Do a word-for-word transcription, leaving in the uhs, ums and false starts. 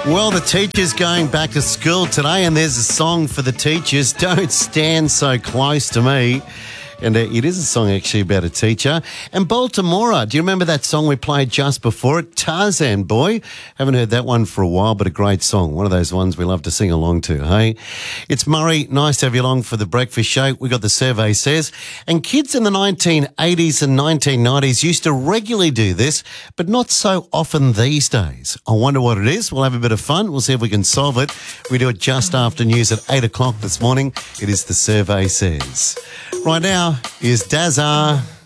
Well, the teachers going back to school today, and there's a song for the teachers, Don't Stand So Close to Me. And uh, it is a song actually about a teacher. And Baltimore, do you remember that song we played just before it? Tarzan Boy. Haven't heard that one for a while, but a great song. One of those ones we love to sing along to, hey? It's Murray. Nice to have you along for the breakfast show. We got the survey says. And kids in the nineteen eighties and nineteen nineties used to regularly do this, but not so often these days. I wonder what it is. We'll have a bit of fun. We'll see if we can solve it. We do it just after news at eight o'clock this morning. It is the survey says. Right now is Dazza.